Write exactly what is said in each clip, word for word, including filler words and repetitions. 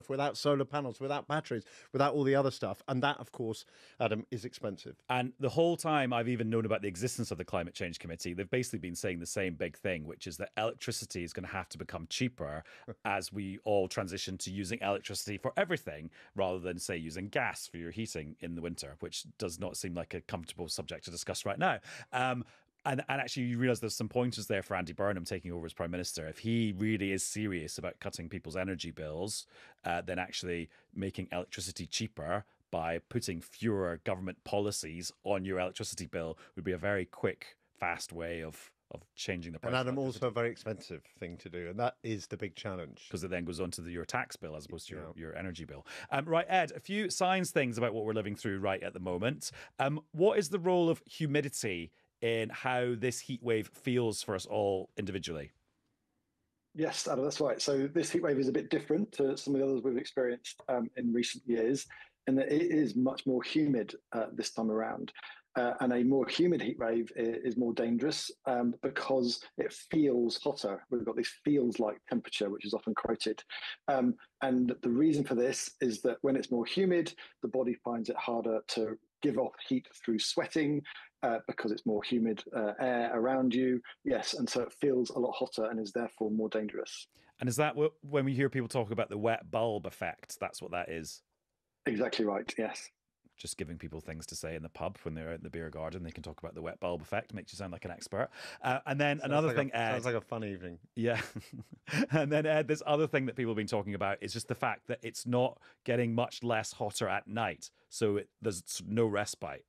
without solar panels, without batteries, without all the other stuff. And that, of course, Adam, is expensive. And the whole time I've even known about the existence of the Climate Change Committee, they've basically been saying the same big thing, which is that electricity is going to have to become cheaper as we all transition to using electricity for everything rather than, say, using gas for your heating in the winter, which does not seem like a comfortable subject to discuss right now. Um, And, and actually, you realise there's some pointers there for Andy Burnham taking over as Prime Minister. If he really is serious about cutting people's energy bills, uh, then actually making electricity cheaper by putting fewer government policies on your electricity bill would be a very quick, fast way of of changing the price. And Adam, also a very expensive thing to do, and that is the big challenge. Because it then goes on to the, your tax bill as opposed to your, yeah. your energy bill. Um, right, Ed, a few science things about what we're living through right at the moment. Um, what is the role of humidity in how this heat wave feels for us all individually? Yes, Adam, that's right. So this heat wave is a bit different to some of the others we've experienced um, in recent years, in that it is much more humid uh, this time around. Uh, and a more humid heat wave is more dangerous um, because it feels hotter. We've got this feels-like temperature, which is often quoted. Um, and the reason for this is that when it's more humid, the body finds it harder to give off heat through sweating uh, because it's more humid uh, air around you. Yes, and so it feels a lot hotter and is therefore more dangerous. And is that what, when we hear people talk about the wet bulb effect, that's what that is? Exactly right, yes. Just giving people things to say in the pub when they're out in the beer garden. They can talk about the wet bulb effect. Makes you sound like an expert. Uh, and then sounds another like thing, a, Ed. Sounds like a fun evening. Yeah. And then, Ed, this other thing that people have been talking about is just the fact that it's not getting much less hotter at night. So it, there's no respite.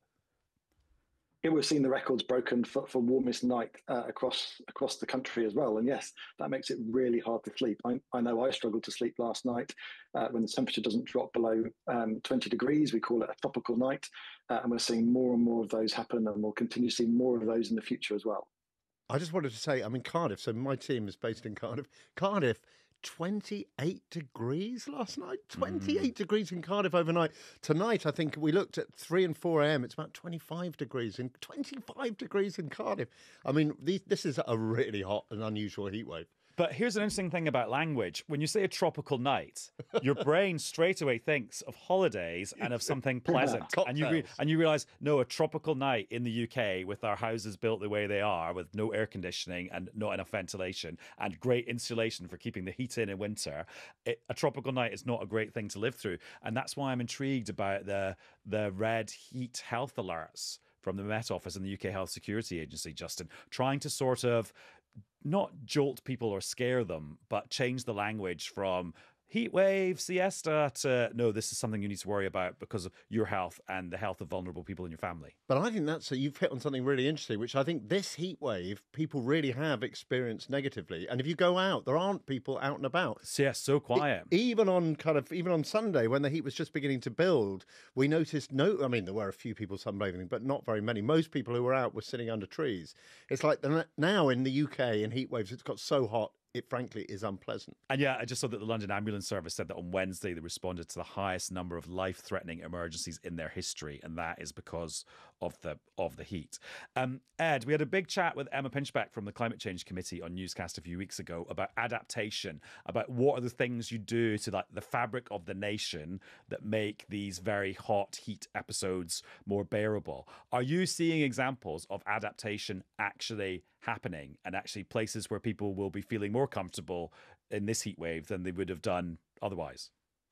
Yeah, we're seeing the records broken for, for warmest night uh, across across the country as well. And yes, that makes it really hard to sleep. I, I know I struggled to sleep last night uh, when the temperature doesn't drop below um, twenty degrees. We call it a tropical night. Uh, and we're seeing more and more of those happen, and we'll continue to see more of those in the future as well. I just wanted to say, I'm in Cardiff, so my team is based in Cardiff. Cardiff, twenty-eight degrees last night. twenty-eight mm. degrees in Cardiff overnight. Tonight, I think we looked at three and four a.m. It's about twenty-five degrees in twenty-five degrees in Cardiff. I mean, these, this is a really hot and unusual heat wave. But here's an interesting thing about language. When you say a tropical night, your brain straight away thinks of holidays and of something pleasant. and you re- and you realise, no, a tropical night in the U K with our houses built the way they are, with no air conditioning and not enough ventilation and great insulation for keeping the heat in in winter, it, a tropical night is not a great thing to live through. And that's why I'm intrigued about the the red heat health alerts from the Met Office and the U K Health Security Agency, Justin, trying to sort of not jolt people or scare them, but change the language from heat wave, siesta to, no, this is something you need to worry about because of your health and the health of vulnerable people in your family. But I think that's, a, you've hit on something really interesting, which I think this heat wave, people really have experienced negatively. And if you go out, there aren't people out and about. Yeah, so quiet. It, even on kind of, even on Sunday, when the heat was just beginning to build, we noticed no, I mean, there were a few people sunbathing, but not very many. Most people who were out were sitting under trees. It's like the, now in the U K, in heat waves, it's got so hot, it frankly is unpleasant. And yeah, I just saw that the London Ambulance Service said that on Wednesday they responded to the highest number of life-threatening emergencies in their history, and that is because of the of the heat. Um, Ed, we had a big chat with Emma Pinchbeck from the Climate Change Committee on Newscast a few weeks ago about adaptation, about what are the things you do to like the fabric of the nation that make these very hot heat episodes more bearable. Are you seeing examples of adaptation actually happening and actually places where people will be feeling more comfortable in this heat wave than they would have done otherwise?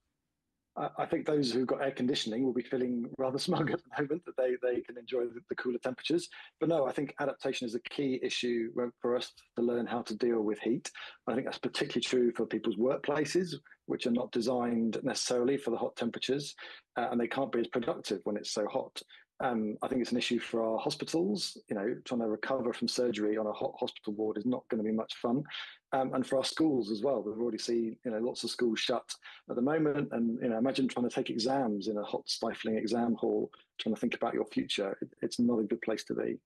I think those who've got air conditioning will be feeling rather smug at the moment that they, they can enjoy the, the cooler temperatures. But no, I think adaptation is a key issue for us to learn how to deal with heat. I think that's particularly true for people's workplaces, which are not designed necessarily for the hot temperatures, uh, and they can't be as productive when it's so hot. Um, I think it's an issue for our hospitals. You know, trying to recover from surgery on a hot hospital ward is not going to be much fun. Um, and for our schools as well. We've already seen, you know, lots of schools shut at the moment. And, you know, imagine trying to take exams in a hot, stifling exam hall, trying to think about your future. It, it's not a good place to be.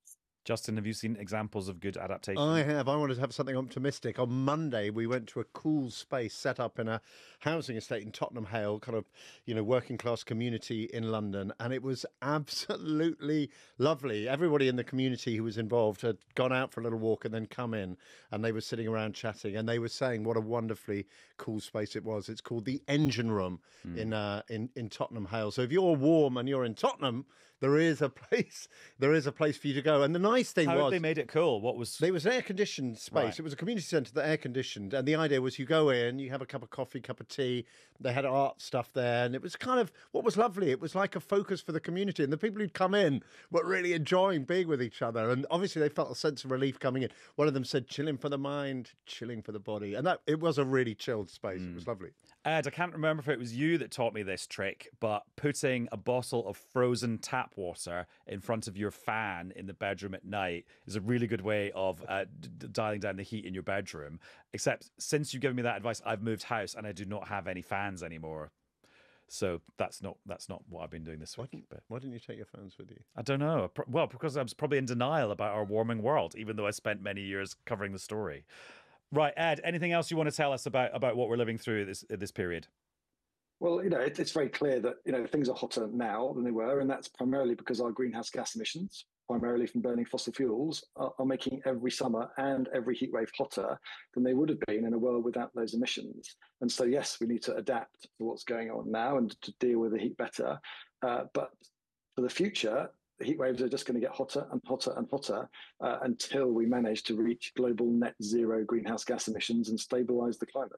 Justin, have you seen examples of good adaptation? I have. I wanted to have something optimistic. On Monday, we went to a cool space set up in a housing estate in Tottenham Hale, kind of, you know, working class community in London. And it was absolutely lovely. Everybody in the community who was involved had gone out for a little walk and then come in, and they were sitting around chatting, and they were saying what a wonderfully cool space it was. It's called the Engine Room mm. in, uh, in, in Tottenham Hale. So if you're warm and you're in Tottenham, there is a place. There is a place for you to go. And the nice thing How was had they made it cool. What was there was an air conditioned space. Right. It was a community centre that air conditioned, and the idea was you go in, you have a cup of coffee, cup of tea. They had art stuff there, and it was kind of what was lovely. It was like a focus for the community, and the people who'd come in were really enjoying being with each other. And obviously, they felt a sense of relief coming in. One of them said, "Chilling for the mind, chilling for the body," and that it was a really chilled space. Mm. It was lovely. Ed, I can't remember if it was you that taught me this trick, but putting a bottle of frozen tap water in front of your fan in the bedroom at night is a really good way of uh, d- dialing down the heat in your bedroom. Except since you've given me that advice, I've moved house and I do not have any fans anymore. So that's not that's not what I've been doing this why week. Didn't, but why didn't you take your fans with you? I don't know. Well, because I was probably in denial about our warming world, even though I spent many years covering the story. Right, Ed, anything else you want to tell us about, about what we're living through this this period? Well, you know, it, it's very clear that, you know, things are hotter now than they were, and that's primarily because our greenhouse gas emissions, primarily from burning fossil fuels, are, are making every summer and every heat wave hotter than they would have been in a world without those emissions. And so, yes, we need to adapt to what's going on now and to deal with the heat better. Uh, but for the future, the heat waves are just going to get hotter and hotter and hotter uh, until we manage to reach global net zero greenhouse gas emissions and stabilise the climate.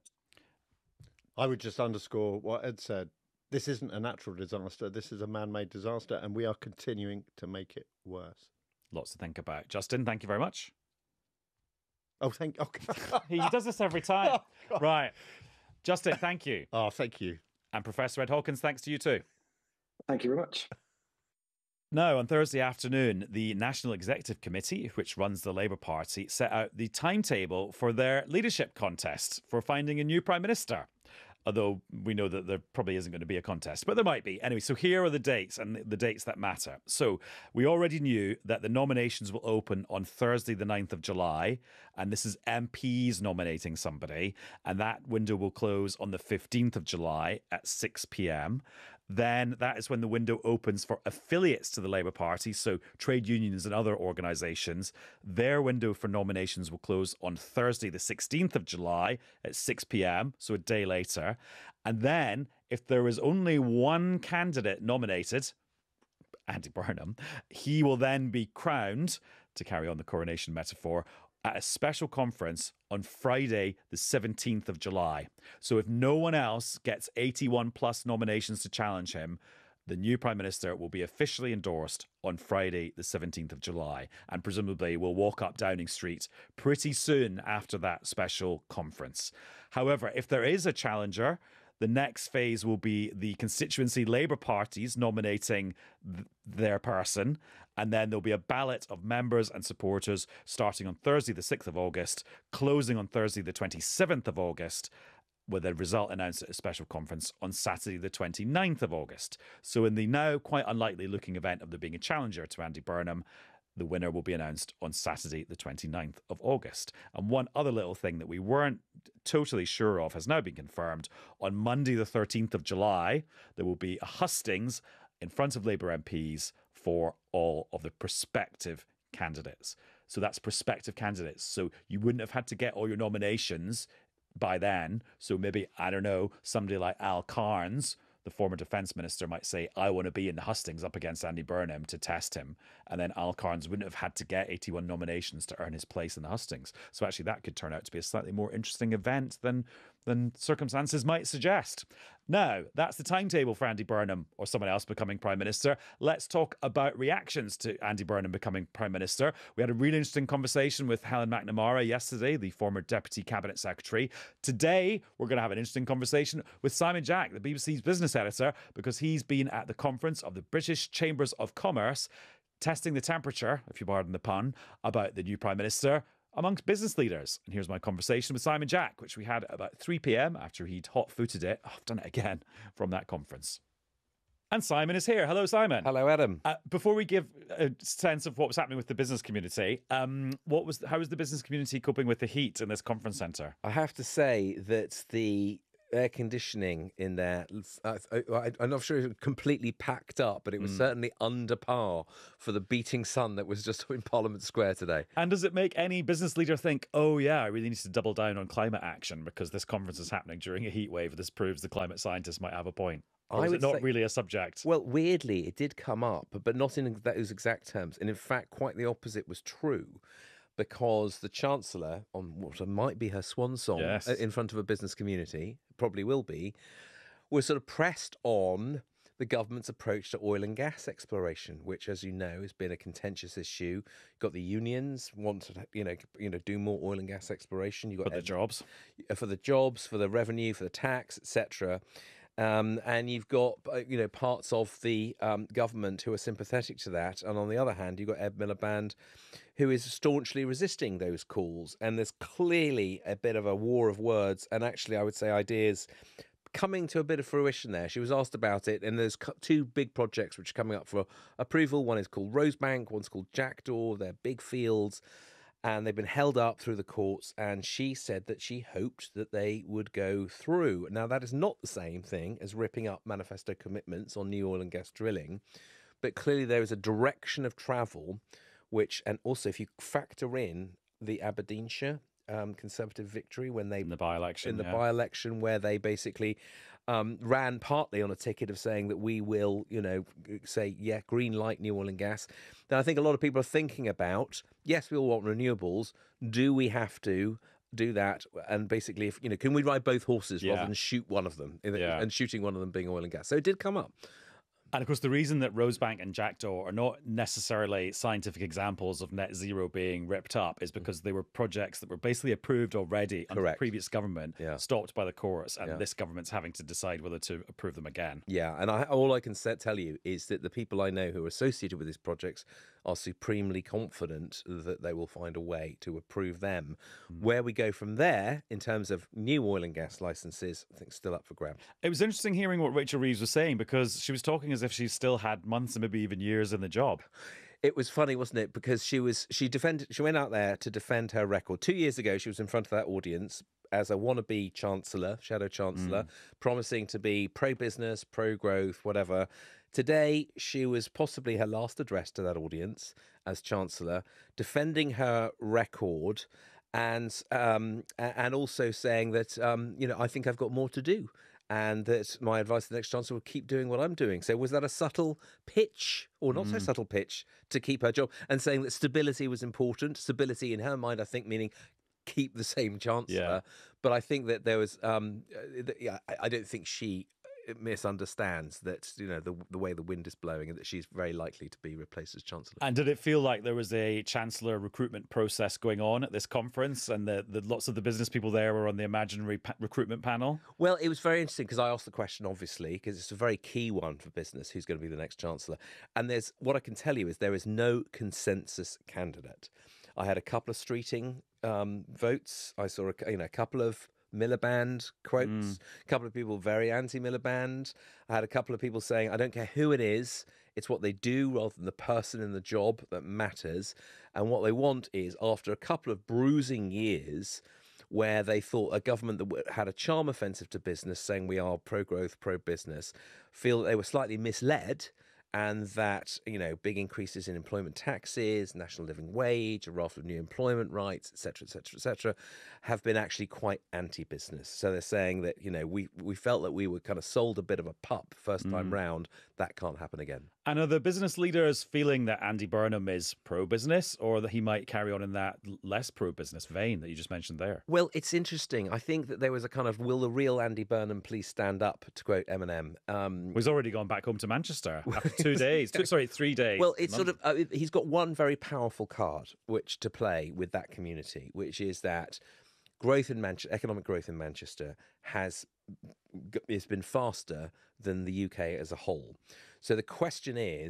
I would just underscore what Ed said. This isn't a natural disaster. This is a man-made disaster, and we are continuing to make it worse. Lots to think about. Justin, thank you very much. Oh, thank you. Oh, he does this every time. Oh, right. Justin, thank you. Oh, thank you. And Professor Ed Hawkins, thanks to you too. Thank you very much. Now, on Thursday afternoon, the National Executive Committee, which runs the Labour Party, set out the timetable for their leadership contest for finding a new Prime Minister. Although we know that there probably isn't going to be a contest, but there might be. Anyway, so here are the dates and the dates that matter. So we already knew that the nominations will open on Thursday, the ninth of July, and this is M Ps nominating somebody, and that window will close on the fifteenth of July at six p.m. Then that is when the window opens for affiliates to the Labour Party, so trade unions and other organisations. Their window for nominations will close on Thursday, the sixteenth of July at six p.m, so a day later. And then, if there is only one candidate nominated, Andy Burnham, he will then be crowned, to carry on the coronation metaphor, at a special conference on Friday, the seventeenth of July. So if no one else gets eighty-one plus nominations to challenge him, the new Prime Minister will be officially endorsed on Friday, the seventeenth of July, and presumably will walk up Downing Street pretty soon after that special conference. However, if there is a challenger, the next phase will be the constituency Labour parties nominating th- their person, and then there'll be a ballot of members and supporters starting on Thursday, the sixth of August, closing on Thursday, the twenty-seventh of August, with a result announced at a special conference on Saturday, the twenty-ninth of August. So in the now quite unlikely looking event of there being a challenger to Andy Burnham, the winner will be announced on Saturday, the twenty-ninth of August. And one other little thing that we weren't totally sure of has now been confirmed. On Monday, the thirteenth of July, there will be a hustings in front of Labour M Ps for all of the prospective candidates. So that's prospective candidates. So you wouldn't have had to get all your nominations by then. So maybe, I don't know, somebody like Al Carnes, the former defence minister, might say, I want to be in the hustings up against Andy Burnham to test him. And then Al Carnes wouldn't have had to get eighty-one nominations to earn his place in the hustings. So actually that could turn out to be a slightly more interesting event than, than circumstances might suggest. Now, that's the timetable for Andy Burnham or someone else becoming Prime Minister. Let's talk about reactions to Andy Burnham becoming Prime Minister. We had a really interesting conversation with Helen McNamara yesterday, the former Deputy Cabinet Secretary. Today, we're going to have an interesting conversation with Simon Jack, the B B C's business editor, because he's been at the conference of the British Chambers of Commerce, testing the temperature, if you pardon the pun, about the new Prime Minister amongst business leaders. And here's my conversation with Simon Jack, which we had at about three p.m. after he'd hot-footed it, oh, I've done it again, from that conference. And Simon is here. Hello, Simon. Hello, Adam. Uh, before we give a sense of what was happening with the business community, um, what was how was the business community coping with the heat in this conference centre? I have to say that the air conditioning in there, I, I, I'm not sure it was completely packed up, but it was mm. certainly under par for the beating sun that was just in Parliament Square today. And does it make any business leader think, oh yeah, I really need to double down on climate action because this conference is happening during a heat wave? This proves the climate scientists might have a point. Or I is it not say, really a subject? Well, weirdly, it did come up, but not in those exact terms. And in fact, quite the opposite was true. Because the Chancellor, on what might be her swan song yes. in front of a business community, probably will be, was sort of pressed on the government's approach to oil and gas exploration, which, as you know, has been a contentious issue. You've got the unions want to, you know, you know, do more oil and gas exploration. You've got for the jobs, for the jobs, for the revenue, for the tax, et cetera. Um, and you've got, you know, parts of the um, government who are sympathetic to that. And on the other hand, you've got Ed Miliband, who is staunchly resisting those calls. And there's clearly a bit of a war of words. And actually, I would say ideas coming to a bit of fruition there. She was asked about it. And there's two big projects which are coming up for approval. One is called Rosebank. One's called Jackdaw. They're big fields. And they've been held up through the courts, and she said that she hoped that they would go through. Now, that is not the same thing as ripping up manifesto commitments on new oil and gas drilling, but clearly there is a direction of travel, which, and also if you factor in the Aberdeenshire um, Conservative victory when they in the by-election, in the yeah. by-election where they basically um, ran partly on a ticket of saying that we will, you know, say, yeah, green light new oil and gas. Then I think a lot of people are thinking about, yes, we all want renewables. Do we have to do that? And basically, if you know, can we ride both horses yeah. rather than shoot one of them? Yeah. And shooting one of them being oil and gas. So it did come up. And of course, the reason that Rosebank and Jackdaw are not necessarily scientific examples of net zero being ripped up is because they were projects that were basically approved already under the previous government, yeah. stopped by the courts, and yeah. this government's having to decide whether to approve them again. Yeah, and I, all I can say, tell you is that the people I know who are associated with these projects are supremely confident that they will find a way to approve them. Mm. Where we go from there, in terms of new oil and gas licenses, I think still up for grabs. It was interesting hearing what Rachel Reeves was saying, because she was talking as if she still had months and maybe even years in the job. It was funny, wasn't it? Because she was she defended she went out there to defend her record. Two years ago, she was in front of that audience as a wannabe chancellor, shadow chancellor, mm. promising to be pro-business, pro-growth, whatever. Today, she was possibly her last address to that audience as chancellor, defending her record, and um, and also saying that um, you know, I think I've got more to do. And that my advice to the next chancellor will keep doing what I'm doing. So was that a subtle pitch, or not mm. so subtle pitch, to keep her job? And saying that stability was important. Stability in her mind, I think, meaning keep the same chancellor. Yeah. But I think that there was, um, yeah, I don't think she misunderstands that, you know, the the way the wind is blowing, and that she's very likely to be replaced as chancellor. And did it feel like there was a chancellor recruitment process going on at this conference, and the, the lots of the business people there were on the imaginary pa- recruitment panel? Well, it was very interesting because I asked the question, obviously, because it's a very key one for business, who's going to be the next chancellor. And there's what I can tell you is there is no consensus candidate. I had a couple of streeting um, votes. I saw a, you know, a couple of Miliband quotes, mm. a couple of people very anti-Miliband. I had a couple of people saying, I don't care who it is, it's what they do rather than the person in the job that matters. And what they want is, after a couple of bruising years where they thought a government that had a charm offensive to business, saying we are pro-growth, pro-business, feel that they were slightly misled, and that, you know, big increases in employment taxes, national living wage, a raft of new employment rights, et cetera, et cetera, et cetera, have been actually quite anti-business. So they're saying that, you know, we we felt that we were kind of sold a bit of a pup first time mm. round. That can't happen again. And are the business leaders feeling that Andy Burnham is pro-business, or that he might carry on in that less pro-business vein that you just mentioned there? Well, it's interesting. I think that there was a kind of, will the real Andy Burnham please stand up, to quote Eminem. Um, He's already gone back home to Manchester after two days. Two, sorry, three days. Well, it's sort of, uh, he's got one very powerful card which to play with that community, which is that growth in Manchester, economic growth in Manchester has has been faster than the U K as a whole. So the question is,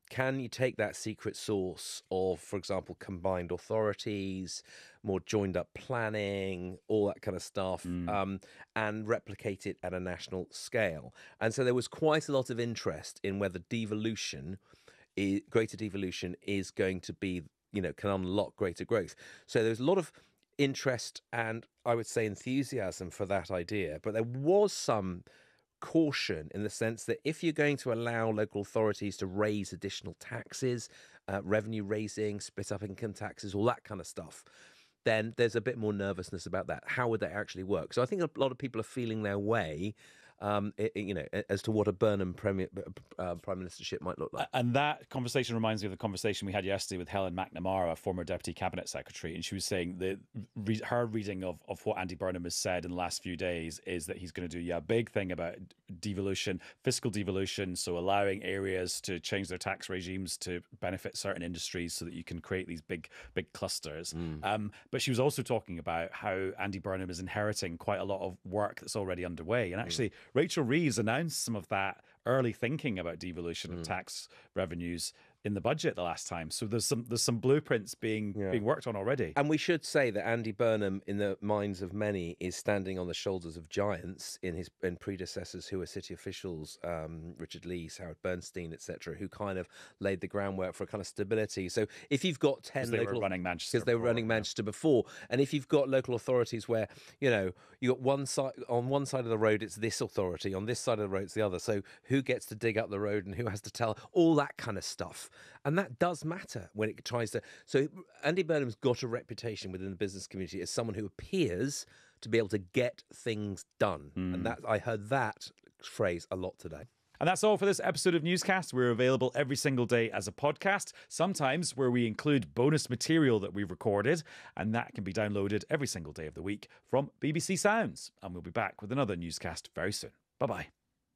can you take that secret sauce of, for example, combined authorities, more joined up planning, all that kind of stuff, mm. um, and replicate it at a national scale? And so there was quite a lot of interest in whether devolution, is, greater devolution is going to be, you know, can unlock greater growth. So there's a lot of interest and, I would say, enthusiasm for that idea. But there was some caution in the sense that if you're going to allow local authorities to raise additional taxes, uh, revenue raising, split up income taxes, all that kind of stuff, then there's a bit more nervousness about that. How would that actually work? So I think a lot of people are feeling their way, um, it, you know, as to what a Burnham premier, uh, prime ministership might look like. And that conversation reminds me of the conversation we had yesterday with Helen McNamara, former deputy cabinet secretary, and she was saying that re- her reading of, of what Andy Burnham has said in the last few days is that he's going to do yeah, a big thing about devolution, fiscal devolution, so allowing areas to change their tax regimes to benefit certain industries so that you can create these big, big clusters. Mm. Um, but she was also talking about how Andy Burnham is inheriting quite a lot of work that's already underway. And actually, mm. Rachel Reeves announced some of that early thinking about devolution mm. of tax revenues in the budget the last time. So there's some there's some blueprints being yeah. being worked on already. And we should say that Andy Burnham, in the minds of many, is standing on the shoulders of giants in his in predecessors who were city officials, um, Richard Lees, Howard Bernstein, et cetera, who kind of laid the groundwork for a kind of stability. So if you've got ten they local, were running Manchester because they were before, running Manchester yeah. before, and if you've got local authorities where, you know, you got one side on one side of the road it's this authority, on this side of the road it's the other. So who gets to dig up the road and who has to tell, all that kind of stuff. And that does matter when it tries to. So Andy Burnham's got a reputation within the business community as someone who appears to be able to get things done. Mm. And that I heard that phrase a lot today. And that's all for this episode of Newscast. We're available every single day as a podcast, sometimes where we include bonus material that we've recorded, and that can be downloaded every single day of the week from B B C Sounds. And we'll be back with another Newscast very soon. Bye-bye.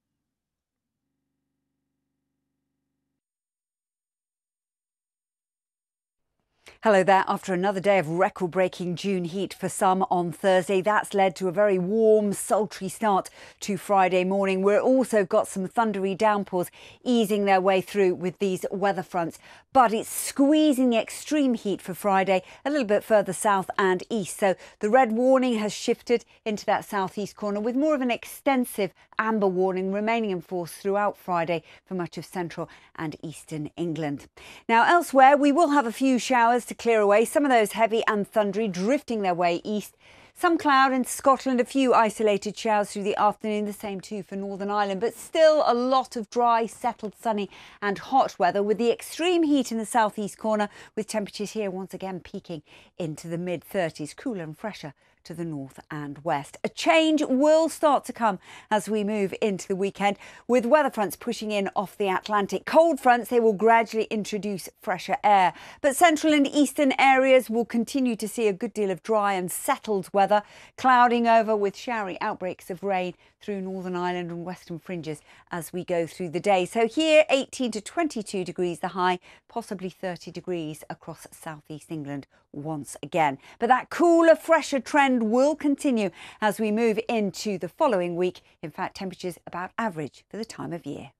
Hello there. After another day of record-breaking June heat for some on Thursday, that's led to a very warm, sultry start to Friday morning. We've also got some thundery downpours easing their way through with these weather fronts. But it's squeezing the extreme heat for Friday a little bit further south and east. So the red warning has shifted into that southeast corner with more of an extensive amber warning remaining in force throughout Friday for much of central and eastern England. Now, elsewhere, we will have a few showers to clear away, some of those heavy and thundery drifting their way east. Some cloud in Scotland, a few isolated showers through the afternoon, the same too for Northern Ireland, but still a lot of dry, settled, sunny and hot weather with the extreme heat in the southeast corner, with temperatures here once again peaking into the mid thirties, cooler and fresher to the north and west. A change will start to come as we move into the weekend, with weather fronts pushing in off the Atlantic. Cold fronts, they will gradually introduce fresher air, but central and eastern areas will continue to see a good deal of dry and settled weather, clouding over with showery outbreaks of rain through Northern Ireland and western fringes as we go through the day. So here, eighteen to twenty-two degrees the high, possibly thirty degrees across southeast England once again. But that cooler, fresher trend will continue as we move into the following week. In fact, temperatures about average for the time of year.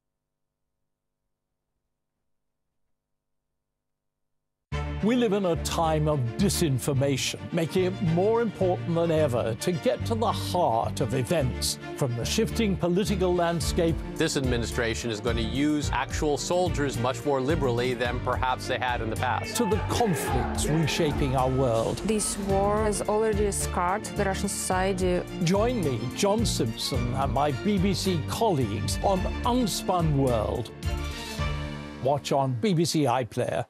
We live in a time of disinformation, making it more important than ever to get to the heart of events. From the shifting political landscape, this administration is going to use actual soldiers much more liberally than perhaps they had in the past, to the conflicts reshaping our world. This war has already scarred the Russian society. Join me, John Simpson, and my B B C colleagues on Unspun World. Watch on B B C iPlayer.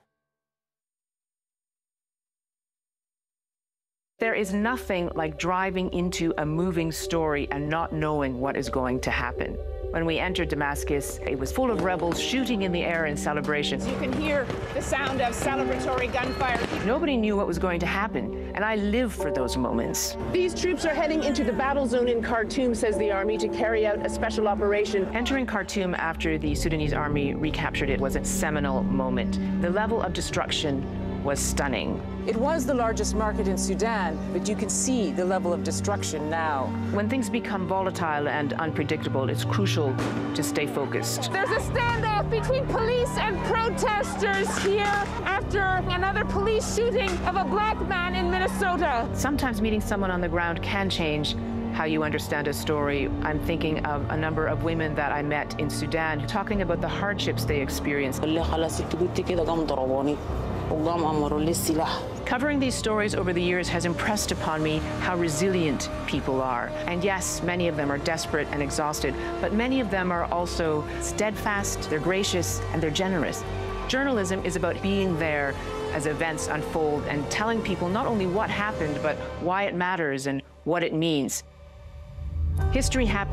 There is nothing like driving into a moving story and not knowing what is going to happen. When we entered Damascus, it was full of rebels shooting in the air in celebration. You can hear the sound of celebratory gunfire. Nobody knew what was going to happen, and I live for those moments. These troops are heading into the battle zone in Khartoum, says the army, to carry out a special operation. Entering Khartoum after the Sudanese army recaptured it was a seminal moment. The level of destruction was stunning. It was the largest market in Sudan, but you can see the level of destruction now. When things become volatile and unpredictable, it's crucial to stay focused. There's a standoff between police and protesters here after another police shooting of a black man in Minnesota. Sometimes meeting someone on the ground can change how you understand a story. I'm thinking of a number of women that I met in Sudan talking about the hardships they experienced. Covering these stories over the years has impressed upon me how resilient people are. And yes, many of them are desperate and exhausted, but many of them are also steadfast, they're gracious, and they're generous. Journalism is about being there as events unfold and telling people not only what happened, but why it matters and what it means. History happens